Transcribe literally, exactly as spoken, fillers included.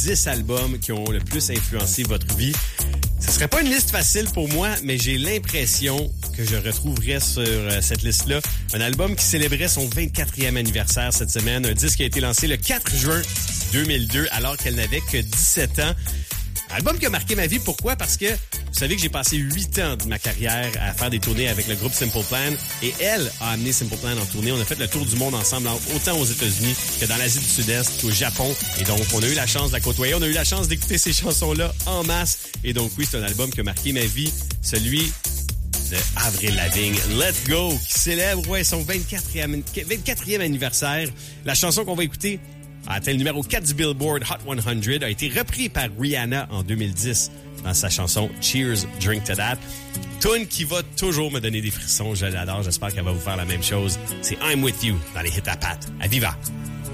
dix albums qui ont le plus influencé votre vie. Ce serait pas une liste facile pour moi, mais j'ai l'impression que je retrouverais sur euh, cette liste-là un album qui célébrait son vingt-quatrième anniversaire cette semaine. Un disque qui a été lancé le quatre juin deux mille deux, alors qu'elle n'avait que dix-sept ans. Un album qui a marqué ma vie. Pourquoi? Parce que vous savez que j'ai passé huit ans de ma carrière à faire des tournées avec le groupe Simple Plan. Et elle a amené Simple Plan en tournée. On a fait le tour du monde ensemble, autant aux États-Unis que dans l'Asie du Sud-Est, qu'au Japon. Et donc, on a eu la chance de la côtoyer. On a eu la chance d'écouter ces chansons-là en masse. Et donc, oui, c'est un album qui a marqué ma vie. Celui de Avril Lavigne, Let's Go, qui célèbre ouais, son vingt-quatrième, vingt-quatrième anniversaire. La chanson qu'on va écouter a atteint le numéro quatre du Billboard Hot cent, a été repris par Rihanna en deux mille dix dans sa chanson Cheers, Drink to That. Tune qui va toujours me donner des frissons, je l'adore, j'espère qu'elle va vous faire la même chose. C'est I'm With You dans les Hits à Pat. À Viva!